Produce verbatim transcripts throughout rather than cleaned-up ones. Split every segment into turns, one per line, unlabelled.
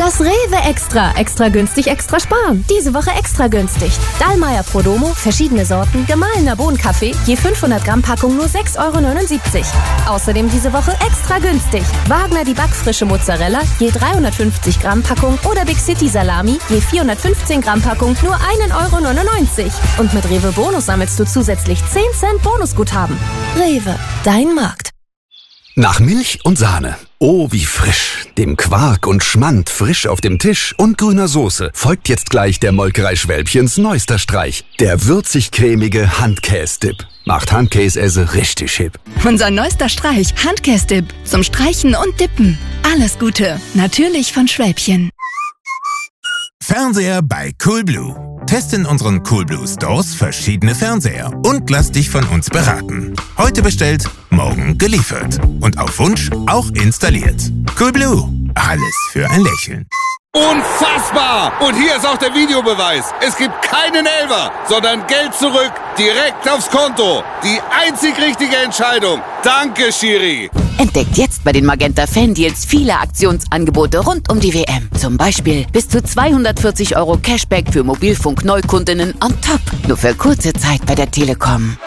Das Rewe Extra. Extra günstig, extra sparen. Diese Woche extra günstig. Dallmayr Prodomo, verschiedene Sorten, gemahlener Bohnenkaffee, je fünfhundert Gramm Packung nur sechs Euro neunundsiebzig. Außerdem diese Woche extra günstig. Wagner die backfrische Mozzarella, je dreihundertfünfzig Gramm Packung oder Big City Salami, je vierhundertfünfzehn Gramm Packung nur ein Euro neunundneunzig. Und mit Rewe Bonus sammelst du zusätzlich zehn Cent Bonusguthaben. Rewe, dein Markt.
Nach Milch und Sahne. Oh, wie frisch. Dem Quark und Schmand frisch auf dem Tisch und grüner Soße folgt jetzt gleich der Molkerei Schwälbchens neuester Streich. Der würzig-cremige Handkäse-Dip. Macht Handkäse richtig hip.
Unser neuester Streich, Handkäse-Dip. Zum Streichen und Dippen. Alles Gute. Natürlich von Schwälbchen.
Fernseher bei Coolblue. Teste in unseren Coolblue Stores verschiedene Fernseher und lass dich von uns beraten. Heute bestellt, morgen geliefert. Und auf Wunsch auch installiert. Coolblue. Alles für ein Lächeln.
Unfassbar! Und hier ist auch der Videobeweis. Es gibt keinen Elfer, sondern Geld zurück, direkt aufs Konto. Die einzig richtige Entscheidung. Danke, Schiri.
Entdeckt jetzt bei den Magenta Fan-Deals viele Aktionsangebote rund um die W M. Zum Beispiel bis zu zweihundertvierzig Euro Cashback für Mobilfunk-Neukundinnen on top. Nur für kurze Zeit bei der Telekom.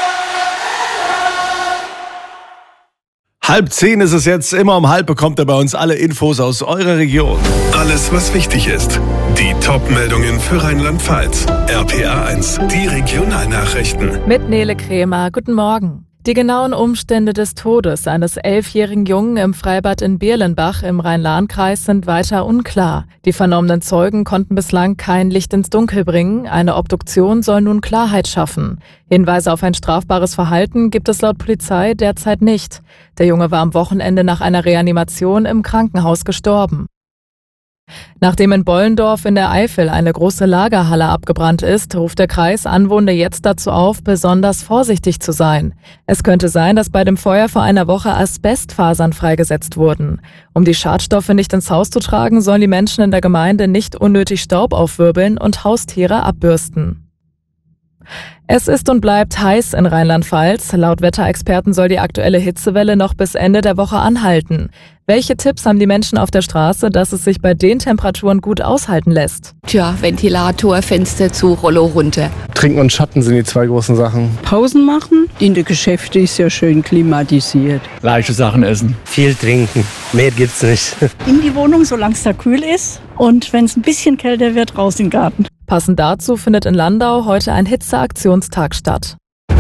Halb zehn ist es jetzt. Immer um halb bekommt ihr bei uns alle Infos aus eurer Region.
Alles, was wichtig ist. Die Top-Meldungen für Rheinland-Pfalz. R P A eins, die Regionalnachrichten.
Mit Nele Krämer. Guten Morgen. Die genauen Umstände des Todes eines elfjährigen Jungen im Freibad in Birlenbach im Rhein-Lahn-Kreis sind weiter unklar. Die vernommenen Zeugen konnten bislang kein Licht ins Dunkel bringen. Eine Obduktion soll nun Klarheit schaffen. Hinweise auf ein strafbares Verhalten gibt es laut Polizei derzeit nicht. Der Junge war am Wochenende nach einer Reanimation im Krankenhaus gestorben. Nachdem in Bollendorf in der Eifel eine große Lagerhalle abgebrannt ist, ruft der Kreis Anwohner jetzt dazu auf, besonders vorsichtig zu sein. Es könnte sein, dass bei dem Feuer vor einer Woche Asbestfasern freigesetzt wurden. Um die Schadstoffe nicht ins Haus zu tragen, sollen die Menschen in der Gemeinde nicht unnötig Staub aufwirbeln und Haustiere abbürsten. Es ist und bleibt heiß in Rheinland-Pfalz. Laut Wetterexperten soll die aktuelle Hitzewelle noch bis Ende der Woche anhalten. Welche Tipps haben die Menschen auf der Straße, dass es sich bei den Temperaturen gut aushalten lässt?
Tja, Ventilator, Fenster zu, Rollo runter.
Trinken und Schatten sind die zwei großen Sachen.
Pausen machen. In den Geschäften ist ja schön klimatisiert.
Leichte Sachen essen.
Viel trinken. Mehr gibt's nicht.
In die Wohnung, solange es da kühl ist. Und wenn es ein bisschen kälter wird, raus in den Garten.
Passend dazu findet in Landau heute ein Hitzeaktionstag statt.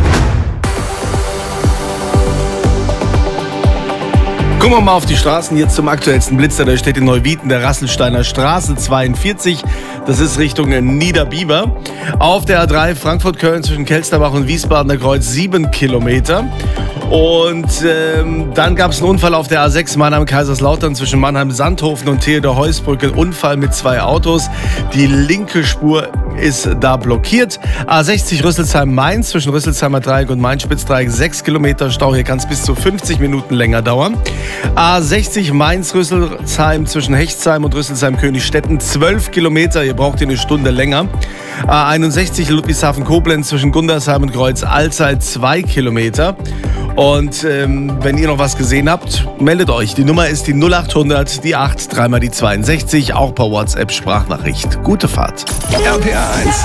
Gucken wir mal auf die Straßen jetzt zum aktuellsten Blitzer. Da steht in Neuwieden der Rasselsteiner Straße zweiundvierzig. Das ist Richtung Niederbiber. Auf der A drei Frankfurt-Köln zwischen Kelsterbach und Wiesbadener Kreuz sieben Kilometer. Und ähm, dann gab es einen Unfall auf der A sechs Mannheim-Kaiserslautern zwischen Mannheim-Sandhofen und Theodor-Heuss-Brücke. Unfall mit zwei Autos. Die linke Spur ist da blockiert. A sechzig Rüsselsheim-Mainz zwischen Rüsselsheimer Dreieck und Main-Spitz-Dreieck sechs Kilometer Stau. Hier kann es bis zu fünfzig Minuten länger dauern. A sechzig Mainz-Rüsselsheim zwischen Hechtsheim und Rüsselsheim-Königstetten zwölf Kilometer. Ihr braucht hier eine Stunde länger. A einundsechzig Ludwigshafen-Koblenz zwischen Gundersheim und Kreuz-Alzey zwei Kilometer. Und ähm, wenn ihr noch was gesehen habt, meldet euch. Die Nummer ist die null achthundert, die acht, dreimal die zweiundsechzig, auch per WhatsApp Sprachnachricht. Gute Fahrt.
R P A eins.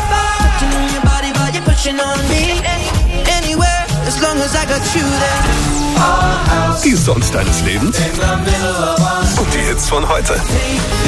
Die Songs deines Lebens und die Hits von heute.